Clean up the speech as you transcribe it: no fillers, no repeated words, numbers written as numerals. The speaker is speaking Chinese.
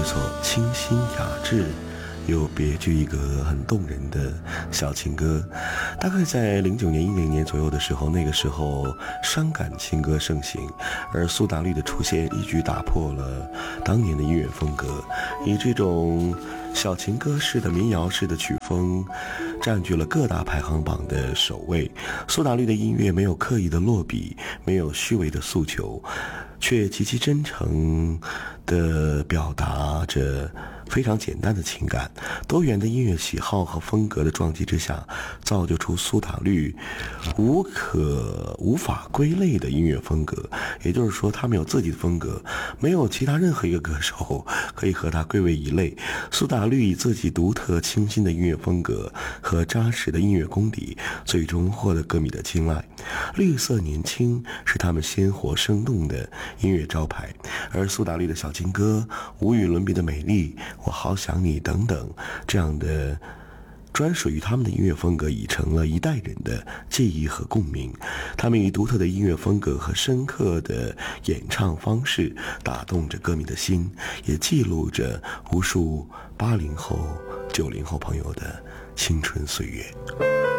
首清新雅致又别具一格很动人的小情歌。大概在09年10年左右的时候，那个时候伤感情歌盛行，而苏打绿的出现一举打破了当年的音乐风格，以这种小情歌式的民谣式的曲风占据了各大排行榜的首位。苏打绿的音乐没有刻意的落笔，没有虚伪的诉求，却极其真诚地表达着非常简单的情感。多元的音乐喜好和风格的撞击之下，造就出苏打绿无法归类的音乐风格。也就是说，他们有自己的风格，没有其他任何一个歌手可以和他归为一类。苏打绿以自己独特清新的音乐风格和扎实的音乐功底，最终获得歌迷的青睐。绿色年轻是他们鲜活生动的音乐招牌，而苏打绿的小情歌、无与伦比的美丽、我好想你等等，这样的专属于他们的音乐风格已成了一代人的记忆和共鸣。他们以独特的音乐风格和深刻的演唱方式打动着歌迷的心，也记录着无数80后、90后朋友的青春岁月。